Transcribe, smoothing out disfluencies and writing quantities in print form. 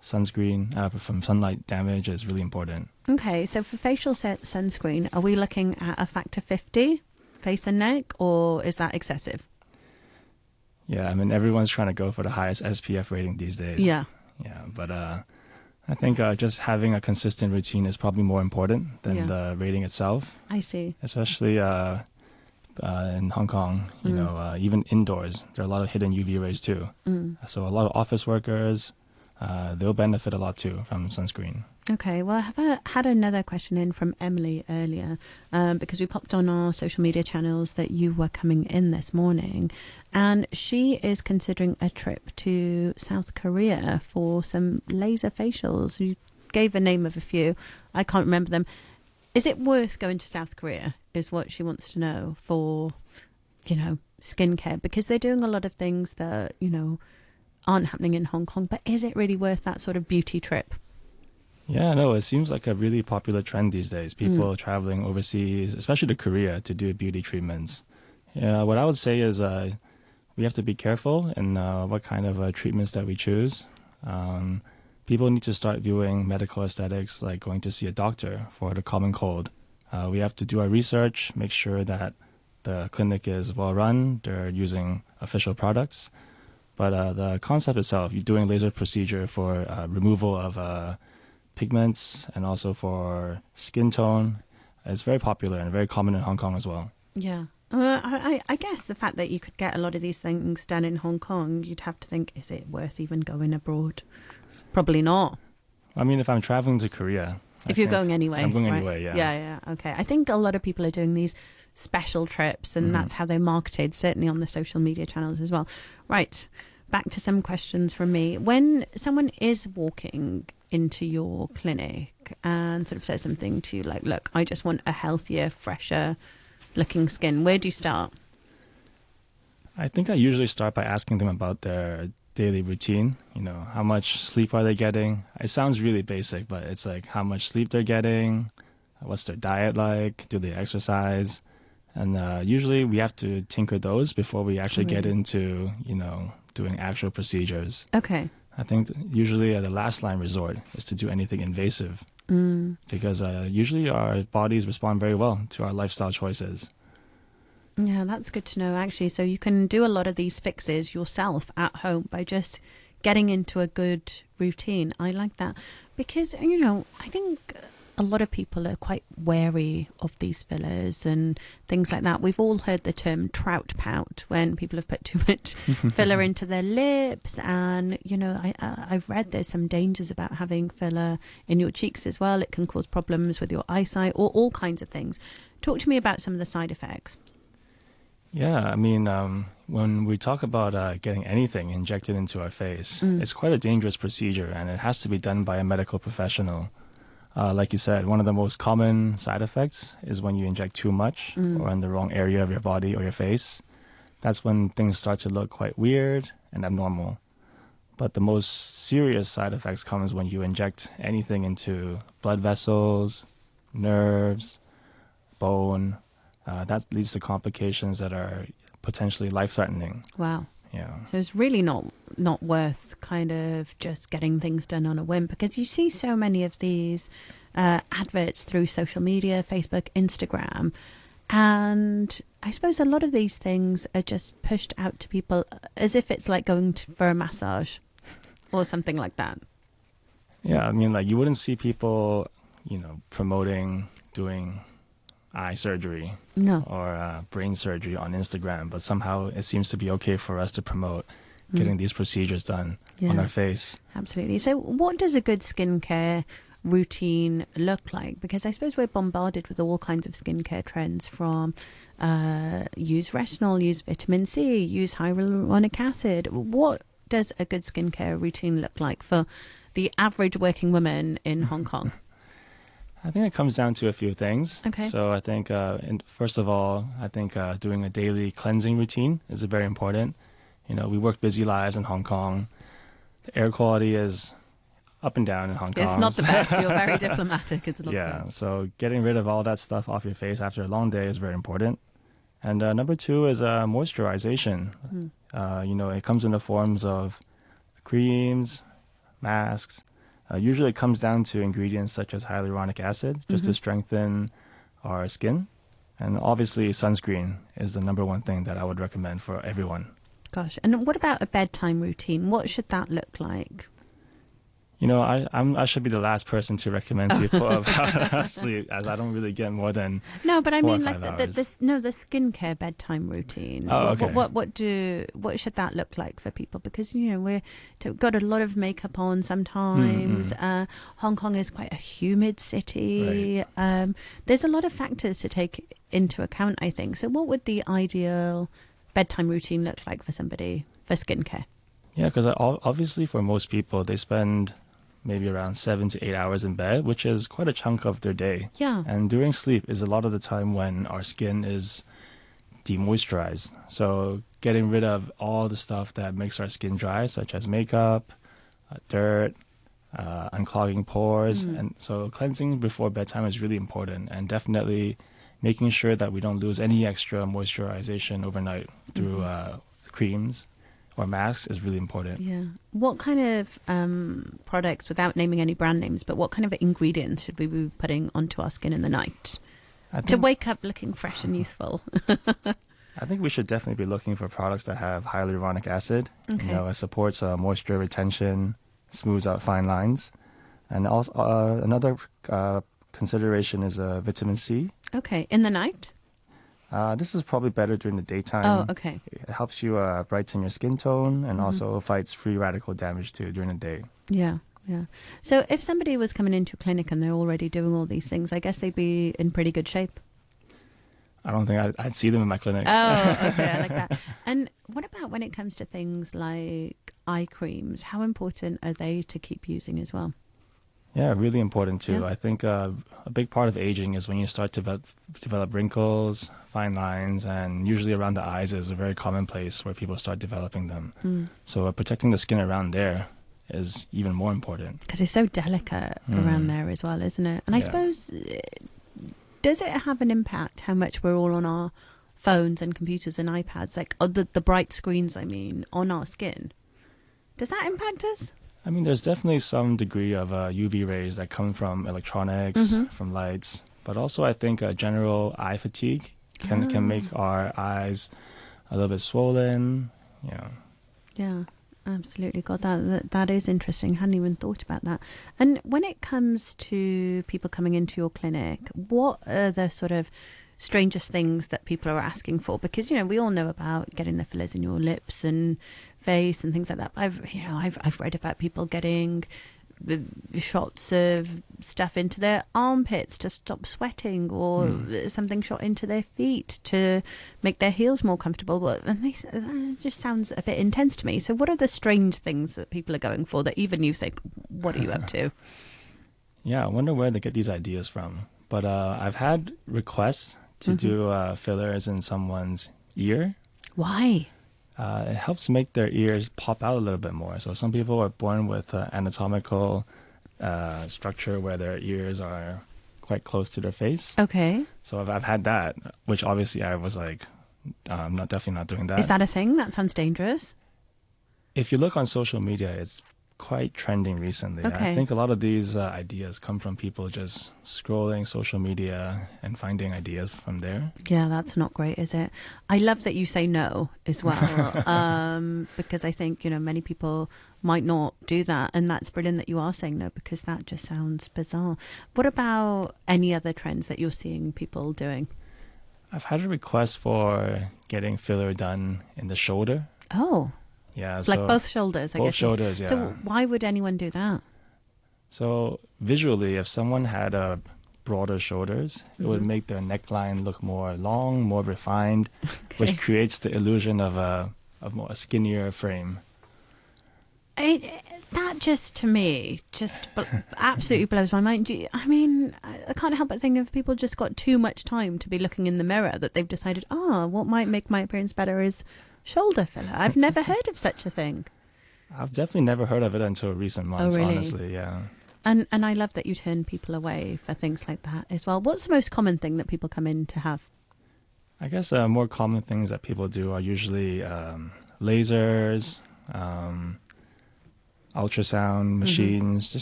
sunscreen from sunlight damage is really important. Okay, so for facial sunscreen, are we looking at a factor 50, face and neck, or is that excessive? Yeah, I mean, everyone's trying to go for the highest SPF rating these days. Yeah. Yeah, but I think just having a consistent routine is probably more important than the rating itself. I see. Especially in Hong Kong, you know, even indoors, there are a lot of hidden UV rays too. So a lot of office workers, they'll benefit a lot too from sunscreen. Okay, well, I had another question in from Emily earlier because we popped on our social media channels that you were coming in this morning, and she is considering a trip to South Korea for some laser facials. You gave a name of a few. I can't remember them. Is it worth going to South Korea is what she wants to know for, you know, skincare, because they're doing a lot of things that, you know, aren't happening in Hong Kong, but is it really worth that sort of beauty trip? Yeah, no, it seems like a really popular trend these days. People traveling overseas, especially to Korea, to do beauty treatments. Yeah, what I would say is we have to be careful in what kind of treatments that we choose. People need to start viewing medical aesthetics like going to see a doctor for the common cold. We have to do our research, make sure that the clinic is well run, they're using official products. But the concept itself, you're doing laser procedure for removal of pigments and also for skin tone. It's very popular and very common in Hong Kong as well. Yeah. I guess the fact that you could get a lot of these things done in Hong Kong, you'd have to think, is it worth even going abroad? Probably not. I mean, if I'm traveling to Korea... If you're going anyway. I'm going right? anyway, yeah. Yeah, okay. I think a lot of people are doing these special trips, and that's how they're marketed, certainly on the social media channels as well. Right, back to some questions from me. When someone is walking into your clinic and sort of says something to you like, look, I just want a healthier, fresher looking skin, where do you start? I think I usually start by asking them about their daily routine. You know, how much sleep are they getting? It sounds really basic, but it's like how much sleep they're getting, what's their diet like, do they exercise? And usually we have to tinker those before we actually get into, you know, doing actual procedures. Okay. I think usually the last line resort is to do anything invasive because usually our bodies respond very well to our lifestyle choices. Yeah, that's good to know, actually. So you can do a lot of these fixes yourself at home by just getting into a good routine. I like that because, you know, I think a lot of people are quite wary of these fillers and things like that. We've all heard the term trout pout when people have put too much filler into their lips. And, you know, I've read there's some dangers about having filler in your cheeks as well. It can cause problems with your eyesight or all kinds of things. Talk to me about some of the side effects. Yeah, I mean, when we talk about getting anything injected into our face, it's quite a dangerous procedure and it has to be done by a medical professional. Like you said, one of the most common side effects is when you inject too much or in the wrong area of your body or your face. That's when things start to look quite weird and abnormal. But the most serious side effects comes when you inject anything into blood vessels, nerves, bone. That leads to complications that are potentially life-threatening. Wow. Yeah. So it's really not worth kind of just getting things done on a whim, because you see so many of these adverts through social media, Facebook, Instagram, and I suppose a lot of these things are just pushed out to people as if it's like going for a massage or something like that. Yeah, I mean, like you wouldn't see people, you know, promoting doing eye surgery or brain surgery on Instagram, but somehow it seems to be okay for us to promote getting these procedures done on our face. Absolutely. So what does a good skincare routine look like? Because I suppose we're bombarded with all kinds of skincare trends, from use retinol, use vitamin C, use hyaluronic acid. What does a good skincare routine look like for the average working woman in Hong Kong? I think it comes down to a few things. Okay. So I think, first of all, I think doing a daily cleansing routine is very important. You know, we work busy lives in Hong Kong. The air quality is up and down in Hong Kong. It's not the best. You're very diplomatic. It's not the Yeah, best. so getting rid of all that stuff off your face after a long day is very important. And number two is moisturization. You know, it comes in the forms of creams, masks. Usually it comes down to ingredients such as hyaluronic acid, just to strengthen our skin. And obviously sunscreen is the number one thing that I would recommend for everyone. Gosh, and what about a bedtime routine? What should that look like? You know, I should be the last person to recommend people about sleep, as I don't really get more than No, but I 4 or mean, like 5 the hours. the skincare bedtime routine. Oh, okay. What should that look like for people? Because we've got a lot of makeup on sometimes. Hong Kong is quite a humid city. There's a lot of factors to take into account, I think. So, what would the ideal bedtime routine look like for somebody for skincare? Yeah, because obviously for most people, they spend maybe around 7 to 8 hours in bed, which is quite a chunk of their day. Yeah. And during sleep is a lot of the time when our skin is demoisturized. So getting rid of all the stuff that makes our skin dry, such as makeup, dirt, unclogging pores. And so cleansing before bedtime is really important, and definitely making sure that we don't lose any extra moisturization overnight through creams or masks is really important. Yeah. What kind of products, without naming any brand names, but what kind of ingredients should we be putting onto our skin in the night to wake up looking fresh and youthful? I think we should definitely be looking for products that have hyaluronic acid. Okay. It supports moisture retention, smooths out fine lines. And also another consideration is vitamin C. Okay. In the night? This is probably better during the daytime. Oh, okay. It helps you brighten your skin tone and also fights free radical damage too during the day. Yeah, yeah. So if somebody was coming into a clinic and they're already doing all these things, I guess they'd be in pretty good shape. I don't think I'd see them in my clinic. Oh, okay, I like that. And what about when it comes to things like eye creams? How important are they to keep using as well? Yeah, really important too. Yeah. I think a big part of aging is when you start to develop wrinkles, fine lines, and usually around the eyes is a very common place where people start developing them. So protecting the skin around there is even more important. Because it's so delicate around there as well, isn't it? And I suppose, does it have an impact how much we're all on our phones and computers and iPads, like the bright screens, I mean, on our skin? Does that impact us? I mean, there's definitely some degree of UV rays that come from electronics, from lights, but also I think general eye fatigue can make our eyes a little bit swollen. Yeah, absolutely. God, that is interesting. Hadn't even thought about that. And when it comes to people coming into your clinic, what are the sort of strangest things that people are asking for? Because we all know about getting the fillers in your lips and face and things like that. I've read about people getting shots of stuff into their armpits to stop sweating, or something shot into their feet to make their heels more comfortable. And that just sounds a bit intense to me. So what are the strange things that people are going for that even you think, what are you up to? Yeah, I wonder where they get these ideas from. But I've had requests to do fillers in someone's ear. Why? It helps make their ears pop out a little bit more. So some people are born with anatomical structure where their ears are quite close to their face. Okay. So I've had that, which obviously I was like, I'm definitely not doing that. Is that a thing? That sounds dangerous. If you look on social media, it's quite trending recently. Okay. I think a lot of these ideas come from people just scrolling social media and finding ideas from there. Yeah, that's not great, is it? I love that you say no as well, because I think, many people might not do that. And that's brilliant that you are saying no, because that just sounds bizarre. What about any other trends that you're seeing people doing? I've had a request for getting filler done in the shoulder. Oh. Yeah, like both shoulders, I guess. Both shoulders, yeah. So why would anyone do that? So visually, if someone had broader shoulders, it would make their neckline look more long, more refined, which creates the illusion of a more skinnier frame. That just, to me, absolutely blows my mind. I mean, I can't help but think if people just got too much time to be looking in the mirror, that they've decided, what might make my appearance better is shoulder filler. I've never heard of such a thing. I've definitely never heard of it until recent months, really? Honestly, yeah. And I love that you turn people away for things like that as well. What's the most common thing that people come in to have? I guess more common things that people do are usually lasers, ultrasound machines,